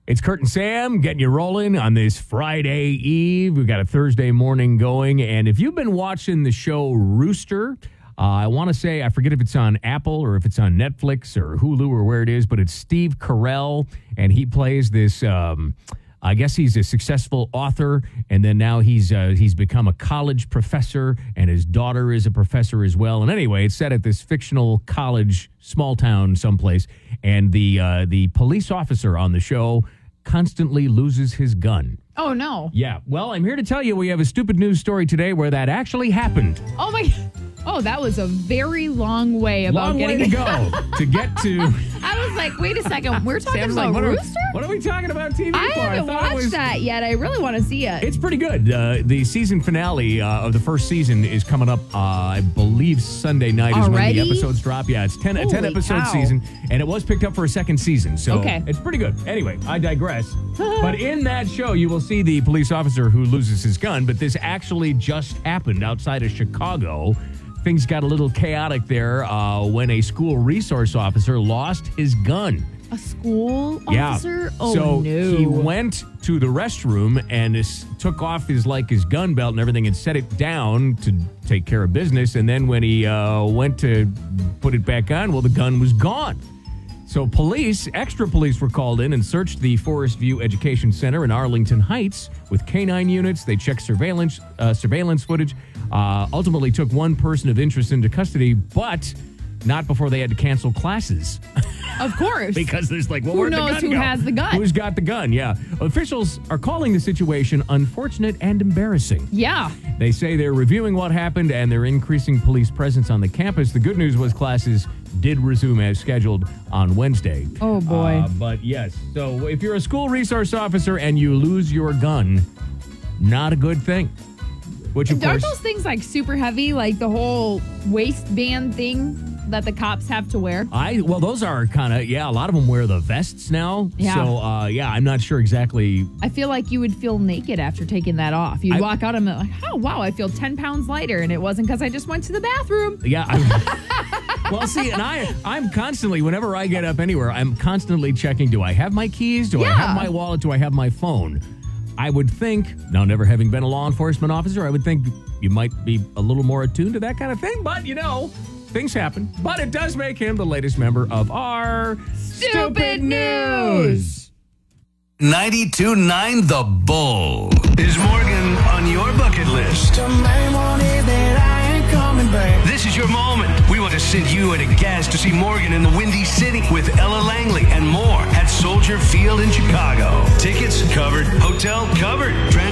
It's Kurt and Sam getting you rolling on this Friday Eve. We've got a Thursday morning going. And if you've been watching the show Rooster, I want to say, I forget if it's on Apple or if it's on Netflix or Hulu or where it is, but it's Steve Carell, and he plays this, I guess he's a successful author, and then now he's become a college professor, and his daughter is a professor as well. And anyway, it's set at this fictional college, small town someplace, and the police officer on the show constantly loses his gun. Oh, no. Yeah. Well, I'm here to tell you we have a stupid news story today where that actually happened. Oh, my God. Oh, that was a very long way about long getting way to go to get to. I was like, wait a second. We're talking Sam's about like, Rooster? What are we talking about TV I for? haven't watched that yet. I really want to see it. It's pretty good. The season finale of the first season is coming up, I believe, Sunday night is when the episodes drop. Yeah, it's 10 episode season, and it was picked up for a second season, so it's pretty good. Anyway, I digress. But in that show, you will see the police officer who loses his gun, but this actually just happened outside of Chicago. Things got a little chaotic there when a school resource officer lost his gun. A school officer? Yeah. Oh, so no. he went to the restroom and took off his gun belt and everything and set it down to take care of business. And then when he went to put it back on, well, the gun was gone. So extra police were called in and searched the Forest View Education Center in Arlington Heights with canine units. They checked surveillance footage, ultimately took one person of interest into custody, but not before they had to cancel classes. Of course. Because there's like, well, who where'd knows the gun who go? has the gun? Who's got the gun, yeah. Officials are calling the situation unfortunate and embarrassing. Yeah. They say they're reviewing what happened and they're increasing police presence on the campus. The good news was classes did resume as scheduled on Wednesday. Oh, boy. But yes, so if you're a school resource officer and you lose your gun, not a good thing. Which, of Aren't course, those things like super heavy, like the whole waistband thing that the cops have to wear? Well, those are kind of, a lot of them wear the vests now. Yeah. So, I'm not sure exactly. I feel like you would feel naked after taking that off. You'd walk out and be like, oh, wow, I feel 10 pounds lighter. And it wasn't because I just went to the bathroom. Yeah. Well, see, and I'm constantly, whenever I get up anywhere, I'm constantly checking, do I have my keys? Do I have my wallet? Do I have my phone? I would think, now never having been a law enforcement officer, I would think you might be a little more attuned to that kind of thing. But, things happen. But it does make him the latest member of our Stupid News. 92.9 The Bull. Is Morgan on your bucket list? This is your moment. We want to send you and a guest to see Morgan in the Windy City with Ella Langley and more at Soldier Field in Chicago. Tickets covered, hotel covered.